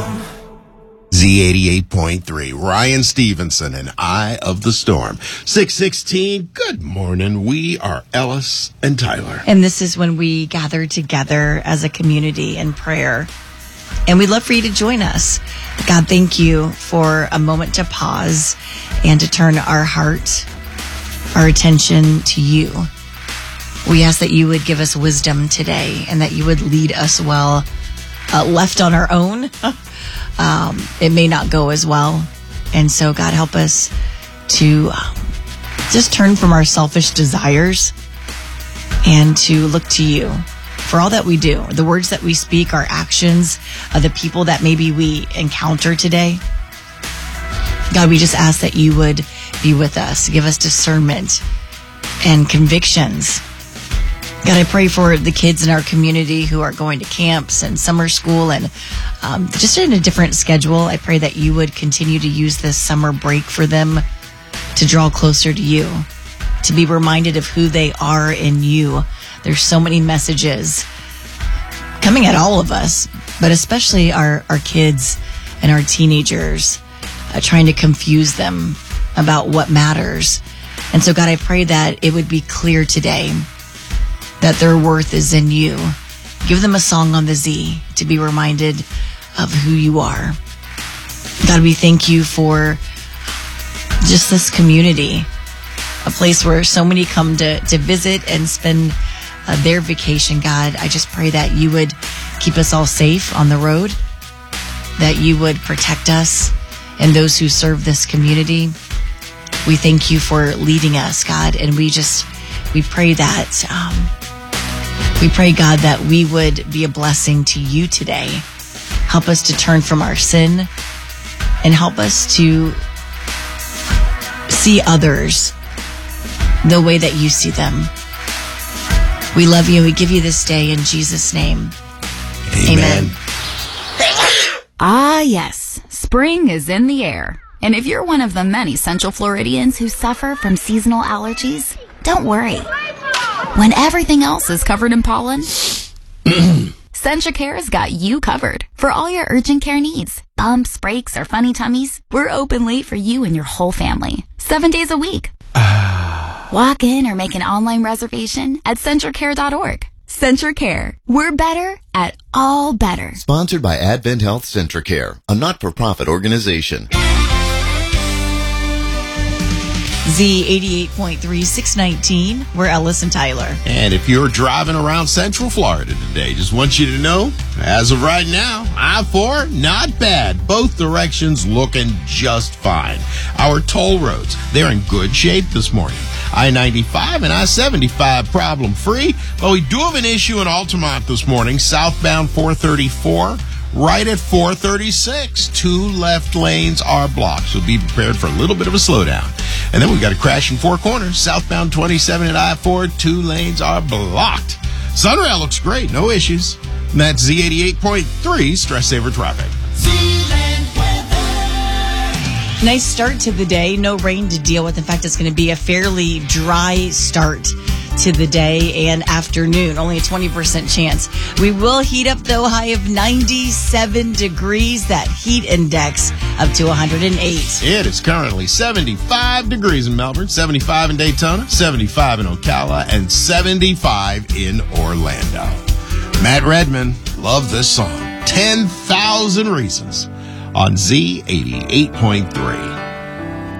Z88.3, Ryan Stevenson and Eye of the Storm. 616, good morning. We are Ellis and Tyler. And this is when we gather together as a community in prayer. And we'd love for you to join us. God, thank you for a moment to pause and to turn our heart, our attention to you. We ask that you would give us wisdom today and that you would lead us well. Left on our own, it may not go as well. And so, God, help us to just turn from our selfish desires and to look to you for all that we do, the words that we speak, our actions, the people that maybe we encounter today. God, we just ask that you would be with us, give us discernment and convictions. God, I pray for the kids in our community who are going to camps and summer school and just in a different schedule. I pray that you would continue to use this summer break for them to draw closer to you, to be reminded of who they are in you. There's so many messages coming at all of us, but especially our kids and our teenagers, trying to confuse them about what matters. And so, God, I pray that it would be clear today that their worth is in you. Give them a song on the Z to be reminded of who you are. God, we thank you for just this community, a place where so many come to visit and spend their vacation. God, I just pray that you would keep us all safe on the road, that you would protect us and those who serve this community. We thank you for leading us, God, and we pray that we pray, God, that we would be a blessing to you today. Help us to turn from our sin and help us to see others the way that you see them. We love you and we give you this day in Jesus' name. Amen. Ah, yes. Spring is in the air. And if you're one of the many Central Floridians who suffer from seasonal allergies, don't worry. When everything else is covered in pollen, CentraCare's got you covered for all your urgent care needs. Bumps, breaks, or funny tummies, we're open late for you and your whole family. 7 days a week. Walk in or make an online reservation at CentraCare.org. CentraCare. We're better at all better. Sponsored by Advent Health CentraCare, a not-for-profit organization. Z88.3, 619, we're Ellis and Tyler. And if you're driving around Central Florida today, just want you to know, as of right now, I-4, not bad. Both directions looking just fine. Our toll roads, they're in good shape this morning. I-95 and I-75 problem-free, but we do have an issue in Altamont this morning, southbound 434. Right at 436, 2 left lanes are blocked, so be prepared for a little bit of a slowdown. And then we've got a crash in Four Corners, southbound 27 at I-4, 2 lanes are blocked. Sunrail looks great, no issues. And that's Z88.3 Stress Saver Traffic. Nice start to the day, no rain to deal with. In fact, it's going to be a fairly dry start to the day and afternoon, only a 20% chance. We will heat up, though, high of 97 degrees, that heat index up to 108. It is currently 75 degrees in Melbourne, 75 in Daytona, 75 in Ocala, and 75 in Orlando. Matt Redman, love this song. 10,000 Reasons on Z88.3.